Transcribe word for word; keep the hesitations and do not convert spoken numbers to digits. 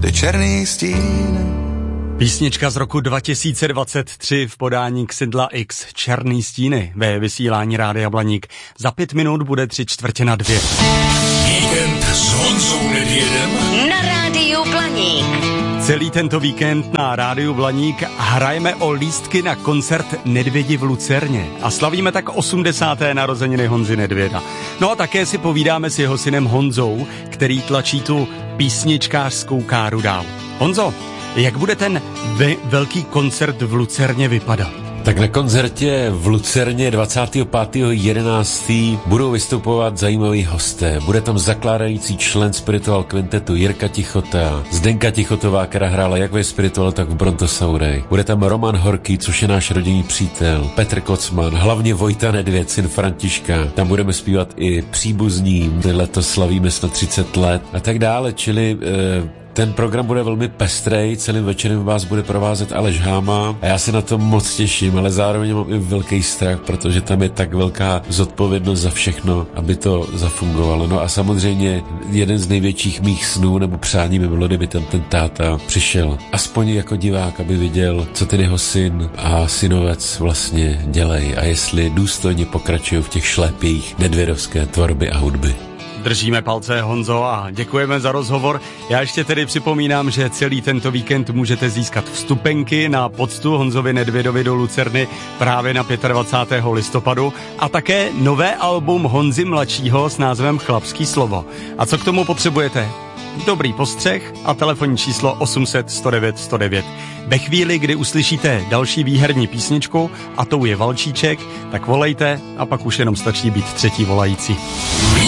ty černý stín. Písnička z roku dva tisíce dvacet tři v podání Xydla X, Černý stíny, ve vysílání Rádia Blaník. Za pět minut bude tři čtvrtě na dvě. Víkend s Honzou Nedvědem na Rádiu Blaník. Celý tento víkend na Rádiu Blaník hrajeme o lístky na koncert Nedvědi v Lucerně a slavíme tak osmdesáté narozeniny Honzy Nedvěda. No a také si povídáme s jeho synem Honzou, který tlačí tu písničkářskou káru dál. Honzo, jak bude ten ve- velký koncert v Lucerně vypadat? Tak na koncertě v Lucerně dvacátého pátého jedenáctého budou vystupovat zajímaví hosté. Bude tam zakládající člen Spiritual Quintetu Jirka Tichota, Zdenka Tichotová, která hrála jak ve Spiritual, tak v Brontosaurech. Bude tam Roman Horký, což je náš rodinný přítel, Petr Kocman, hlavně Vojta Nedvěd, syn Františka. Tam budeme zpívat i příbuzní, letos slavíme snad třicet let a tak dále, čili... Eh, Ten program bude velmi pestrej, celým večerem vás bude provázet Aleš Háma a já se na to moc těším, ale zároveň mám i velký strach, protože tam je tak velká zodpovědnost za všechno, aby to zafungovalo. No a samozřejmě jeden z největších mých snů nebo přání by bylo, kdyby tam ten táta přišel aspoň jako divák, aby viděl, co ten jeho syn a synovec vlastně dělají a jestli důstojně pokračují v těch šlépích nedvědovské tvorby a hudby. Držíme palce, Honzo, a děkujeme za rozhovor. Já ještě tedy připomínám, že celý tento víkend můžete získat vstupenky na poctu Honzovi Nedvědovi do Lucerny právě na dvacátého pátého listopadu a také nové album Honzy mladšího s názvem Chlapský slovo. A co k tomu potřebujete? Dobrý postřeh a telefonní číslo osm set sto devět sto devět. Ve chvíli, kdy uslyšíte další výherní písničku a tou je Valčíček, tak volejte a pak už jenom stačí být třetí volající.